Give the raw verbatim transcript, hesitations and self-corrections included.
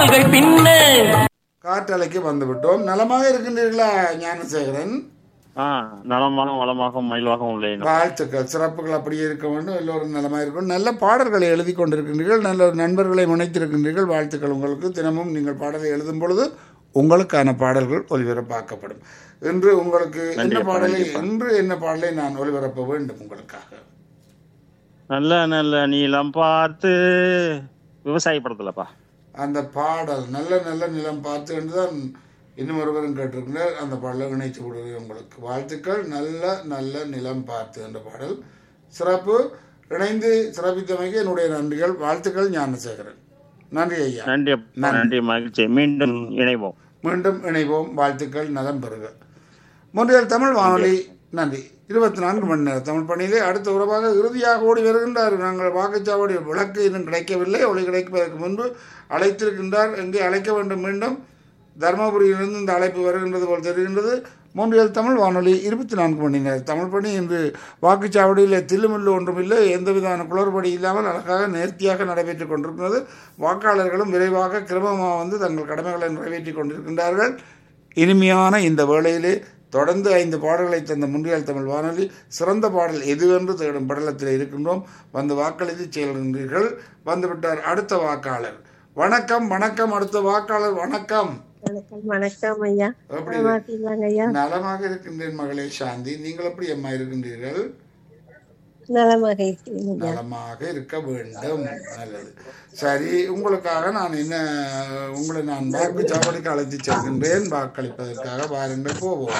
கால்கள் பின்ன. காற்றலைக்கு வந்து விட்டோம். நலமாக இருக்கின்றீர்களா ஞானசேகரன்? ஆ நலமாக வளமாக மயில்வாக உள்ளேன். வாழ்த்துக்கள். சிறப்புகள் அப்படியே இருக்க வேண்டும். எல்லோரும் நலமாக இருக்கும். நல்ல பாடல்களை எழுதி கொண்டிருக்கின்றீர்கள். நல்ல நண்பர்களை முனைத்திருக்கின்றீர்கள். வாழ்த்துக்கள் உங்களுக்கு. தினமும் நீங்கள் பாடலை எழுதும் பொழுது உங்களுக்கான பாடல்கள் ஒலிபரப்பாக்கப்படும். இன்று உங்களுக்கு என்ன பாடலை இன்று என்ன பாடலை நான் ஒலிபரப்ப வேண்டும் உங்களுக்காக? நல்ல நல்ல நீளம் பார்த்து விவசாய படத்துலப்பா அந்த பாடல் நல்ல நல்ல நிலம் பார்த்து என்றுதான் இன்னும் ஒருவரும் கேட்டிருக்கிறார். அந்த பாடலை இணைத்து விடுவேன் உங்களுக்கு. வாழ்த்துக்கள். நல்ல நல்ல நிலம் பார்த்து என்ற பாடல் சிறப்பு. இணைந்து சிறப்பித்தமைக்கு என்னுடைய நன்றிகள். வாழ்த்துக்கள் ஞானசேகரன். நன்றி ஐயா. நன்றி நன்றி மகிழ்ச்சி. மீண்டும் இணைவோம் மீண்டும் இணைவோம். வாழ்த்துக்கள். நலம் பெறுக. மொன்றியல் தமிழ் வானொலி. நன்றி. இருபத்தி நான்கு மணி நேரம் தமிழ் பணியிலே அடுத்த உறவாக இறுதியாக ஓடி வருகின்றார். நாங்கள் வாக்குச்சாவடி விளக்கு இன்னும் கிடைக்கவில்லை. ஒளி கிடைப்பதற்கு முன்பு அழைத்திருக்கின்றார். எங்கே அழைக்க வேண்டும்? மீண்டும் தருமபுரியிலிருந்து இந்த அழைப்பு வருகின்றது போல் தெரிகின்றது. மூன்றியல் தமிழ் வானொலி இருபத்தி நான்கு மணி நேரம் தமிழ் பணி. இன்று வாக்குச்சாவடியில் தில்லுமுள்ளு ஒன்றுமில்லை. எந்தவிதமான குளறுபடி இல்லாமல் அழகாக நேர்த்தியாக நடைபெற்றுக் கொண்டிருக்கிறது. வாக்காளர்களும் விரைவாக கிரமமாக வந்து தங்கள் கடமைகளை நிறைவேற்றிக் கொண்டிருக்கின்றார்கள். இனிமையான இந்த வேளையிலே தொடர்ந்து ஐந்து பாடல்களை தந்த முன்றியல் தமிழ் வானொலி சிறந்த பாடல் எதுவென்று தேடும் படலத்தில் இருக்கின்றோம். வந்து வாக்களித்து செல்கின்றீர்கள். வந்துவிட்டார் அடுத்த வாக்காளர். வணக்கம் வணக்கம். அடுத்த வாக்காளர் வணக்கம். வணக்கம் ஐயா. நலமாக இருக்கின்றேன் மகளே சாந்தி. நீங்கள் எப்படி அம்மா இருக்கின்றீர்கள்? நலமாக நலமாக இருக்க வேண்டும். நல்லது. சரி, உங்களுக்காக நான் என்ன உங்களை நான் வாக்குச்சாவடிக்கு அழைத்து செல்கின்றேன் வாக்களிப்பதற்காக. வாருங்கள் போவோம்.